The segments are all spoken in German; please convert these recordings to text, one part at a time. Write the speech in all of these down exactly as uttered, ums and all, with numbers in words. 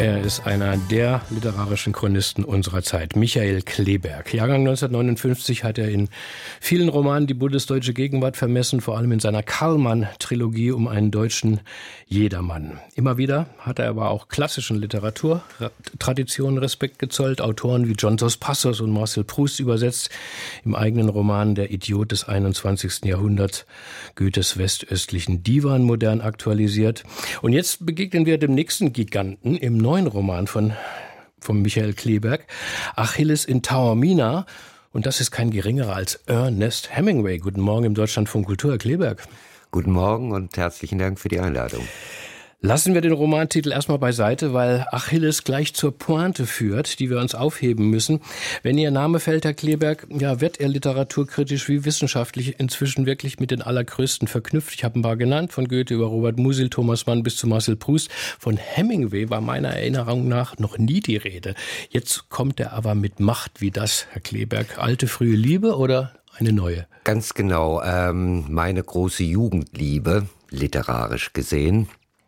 Er ist einer der literarischen Chronisten unserer Zeit, Michael Kleeberg. Jahrgang neunzehnhundertneunundfünfzig hat er in vielen Romanen die bundesdeutsche Gegenwart vermessen, vor allem in seiner Karlmann-Trilogie um einen deutschen Jedermann. Immer wieder hat er aber auch klassischen Literaturtraditionen Respekt gezollt, Autoren wie John Dos Passos und Marcel Proust übersetzt, im eigenen Roman Der Idiot des einundzwanzigsten Jahrhunderts, Goethes westöstlichen Divan modern aktualisiert. Und jetzt begegnen wir dem nächsten Giganten im neuen Roman von, von Michael Kleeberg, Achilles in Taormina. Und das ist kein geringerer als Ernest Hemingway. Guten Morgen im Deutschlandfunk Kultur, Herr Kleeberg. Guten Morgen und herzlichen Dank für die Einladung. Lassen wir den Romantitel erstmal beiseite, weil Achilles gleich zur Pointe führt, die wir uns aufheben müssen. Wenn Ihr Name fällt, Herr Kleeberg, ja, wird er literaturkritisch wie wissenschaftlich inzwischen wirklich mit den Allergrößten verknüpft. Ich habe ein paar genannt, von Goethe über Robert Musil, Thomas Mann bis zu Marcel Proust. Von Hemingway war meiner Erinnerung nach noch nie die Rede. Jetzt kommt er aber mit Macht wie das, Herr Kleeberg. Alte, frühe Liebe oder eine neue? Ganz genau, ähm, meine große Jugendliebe, literarisch gesehen.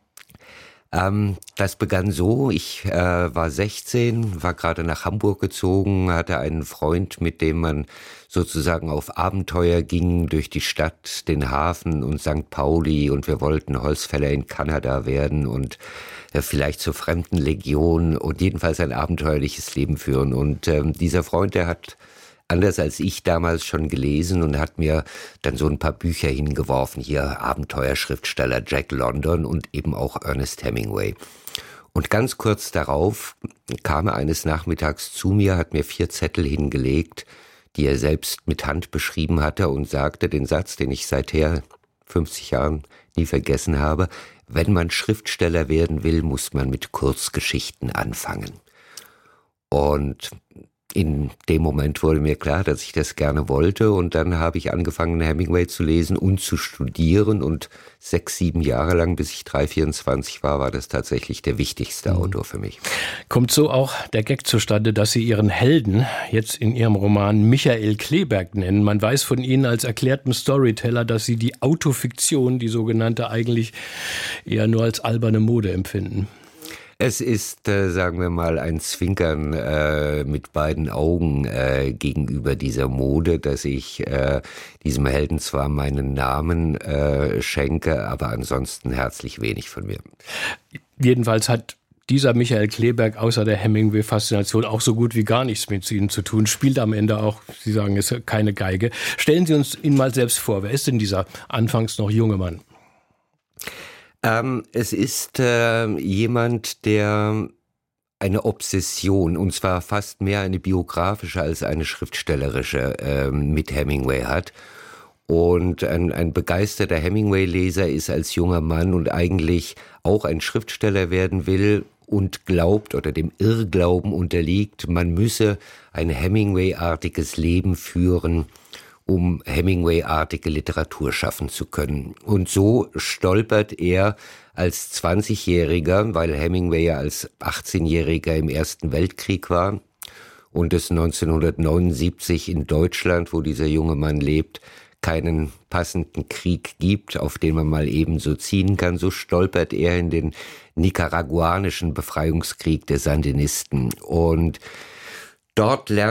Ähm, das begann so, ich äh, war sechzehn, war gerade nach Hamburg gezogen, hatte einen Freund, mit dem man sozusagen auf Abenteuer ging, durch die Stadt, den Hafen und Sankt Pauli, und wir wollten Holzfäller in Kanada werden und äh, vielleicht zur Fremdenlegion und jedenfalls ein abenteuerliches Leben führen. Und äh, dieser Freund, der hat anders als ich damals schon gelesen und hat mir dann so ein paar Bücher hingeworfen, hier Abenteuerschriftsteller Jack London und eben auch Ernest Hemingway. Und ganz kurz darauf kam er eines Nachmittags zu mir, hat mir vier Zettel hingelegt, die er selbst mit Hand beschrieben hatte, und sagte den Satz, den ich seither fünfzig Jahren nie vergessen habe: Wenn man Schriftsteller werden will, muss man mit Kurzgeschichten anfangen. Und in dem Moment wurde mir klar, dass ich das gerne wollte, und dann habe ich angefangen, Hemingway zu lesen und zu studieren, und sechs, sieben Jahre lang, bis ich drei, vierundzwanzig war, war das tatsächlich der wichtigste mhm. Autor für mich. Kommt so auch der Gag zustande, dass Sie Ihren Helden jetzt in Ihrem Roman Michael Kleeberg nennen. Man weiß von Ihnen als erklärtem Storyteller, dass Sie die Autofiktion, die sogenannte, eigentlich eher nur als alberne Mode empfinden. Es ist, äh, sagen wir mal, ein Zwinkern äh, mit beiden Augen äh, gegenüber dieser Mode, dass ich äh, diesem Helden zwar meinen Namen äh, schenke, aber ansonsten herzlich wenig von mir. Jedenfalls hat dieser Michael Kleeberg außer der Hemingway-Faszination auch so gut wie gar nichts mit Ihnen zu tun, spielt am Ende auch, Sie sagen, es ist keine Geige. Stellen Sie uns ihn mal selbst vor. Wer ist denn dieser anfangs noch junge Mann? Ähm, es ist äh, jemand, der eine Obsession, und zwar fast mehr eine biografische als eine schriftstellerische, äh, mit Hemingway hat. Und ein, ein begeisterter Hemingway-Leser ist als junger Mann und eigentlich auch ein Schriftsteller werden will und glaubt oder dem Irrglauben unterliegt, man müsse ein Hemingway-artiges Leben führen, um Hemingway-artige Literatur schaffen zu können. Und so stolpert er als zwanzigjähriger, weil Hemingway ja als achtzehnjähriger im Ersten Weltkrieg war und es neunzehnhundertneunundsiebzig in Deutschland, wo dieser junge Mann lebt, keinen passenden Krieg gibt, auf den man mal eben so ziehen kann, so stolpert er in den nicaraguanischen Befreiungskrieg der Sandinisten. Und dort lernt